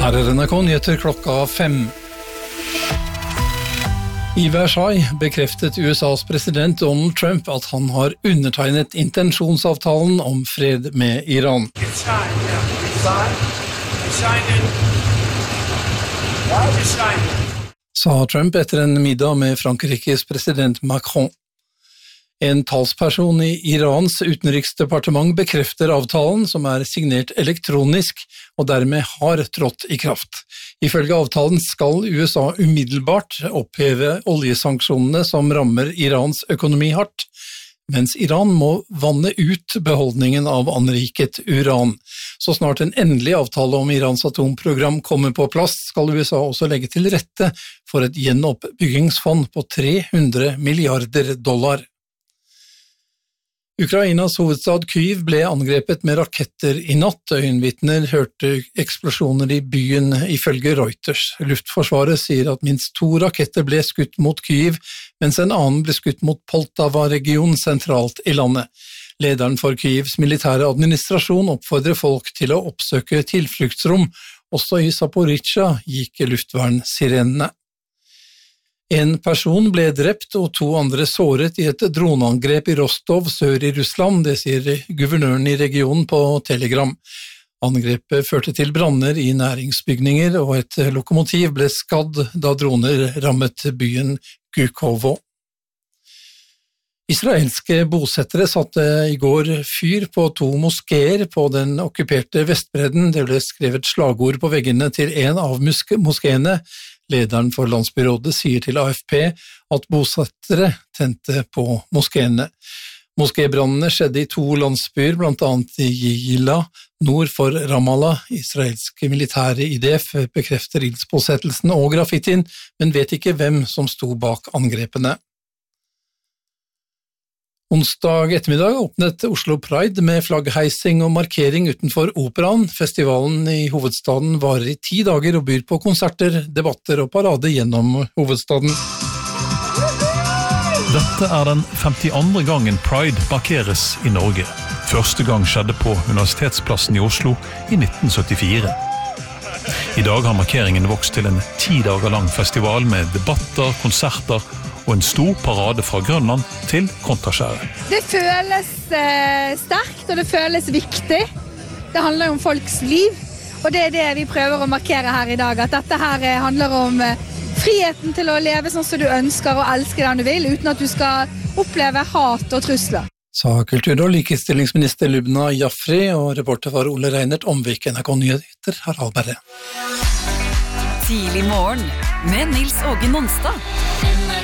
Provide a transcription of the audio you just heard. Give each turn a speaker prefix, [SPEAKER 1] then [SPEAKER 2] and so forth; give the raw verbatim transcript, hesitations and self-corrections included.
[SPEAKER 1] Her er N R K Nyheter klokka fem. I Versailles bekreftet U S A's president Donald Trump at han har undertegnet intensjonsavtalen om fred med Iran. Sa Trump etter en middag med Frankrikes president Macron. En talsperson i Irans utenriksdepartement bekrefter avtalen, som er signert elektronisk og dermed har trådt i kraft. Ifølge avtalen skal U S A umiddelbart oppheve oljesanksjonene som rammer Irans økonomi hardt, mens Iran må vanne ut beholdningen av anriket uran. Så snart en endelig avtale om Irans atomprogram kommer på plass, skal U S A også legge til rette for et gjenoppbyggingsfond på tre hundre milliarder dollar. Ukrainas hovedstad Kyiv ble angrepet med raketter i natt. Øyenvitner hørte eksplosjoner i byen ifølge Reuters. Luftforsvaret sier at minst to raketter ble skutt mot Kyiv, mens en annen ble skutt mot Poltava-regionen sentralt i landet. Lederen for Kyivs militære administrasjon oppfordrer folk til å oppsøke tilfluktsrom. Også i Zaporizjzja gikk luftvernsirenene. En person ble drept og to andre såret i et droneangrep i Rostov sør i Russland, det sier guvernøren i regionen på Telegram. Angrepet førte til branner i næringsbygninger, og et lokomotiv ble skadd da droner rammet byen Gukovo. Israelske bosettere satte i går fyr på to moskeer på den okkuperte Vestbredden. Det ble skrevet slagord på veggene til en av moskeene. Lederen for landsbyrådet sier til A F P at bosettere tente på moskeene. Moskébrannene skjedde i to landsbyer, blant annet i Jila, nord for Ramallah. Israelske militære I D F bekrefter ildspåsettelsen og graffitien, men vet ikke hvem som sto bak angrepene. Onsdag ettermiddag åpnet Oslo Pride med flaggheising og markering utenfor Operaen. Festivalen i hovedstaden varer i ti dager og byr på konserter, debatter og parade gjennom hovedstaden.
[SPEAKER 2] Dette er den femtiandre gangen Pride markeres i Norge. Første gang skjedde på Universitetsplassen i Oslo i nitten syttifire. I dag har markeringen vokst til en ti dager lang festival med debatter, konserter og en stor parade fra Grønland til Kontraskjæret.
[SPEAKER 3] Det føles eh, sterkt, og det føles viktig. Det handler om folks liv, og det er det vi prøver å markere her i dag. At dette her eh, handler om eh, friheten til å leve sånn som du ønsker og elske den du vil, uten at du skal oppleve hat og trusler.
[SPEAKER 1] Sa kultur- og likestillingsminister Lubna Jafri, og reporter var Ole Reinert Omvik. N R K Nyheter, Harald Berre.
[SPEAKER 4] Tidlig morgen med Nils Åge Nonstad.